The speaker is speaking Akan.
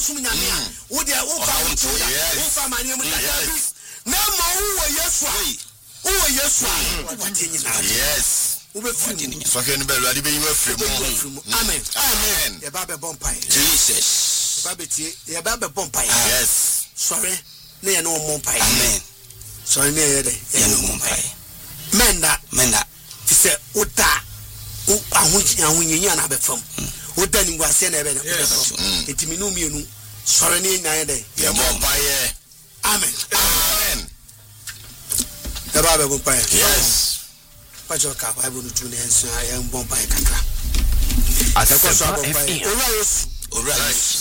Sumina, would there over my name? No more, yes, oh, yes, yes. So can be ready be from Amen. Amen. The Baba Bompire. Jesus. The Baba Bompire. Yes. Sorry, near no Mompire. Amen. Sorry, near no Mompire. Menda. He said, Uta. I win you another from. Uta in was sent ever. It minum. Sorry, near day. The Mompire. Amen. Amen. The Baba Bompire. Yes. Pacho ka Bible to ne I am bomb by kakra. Atako so bomb by. Ora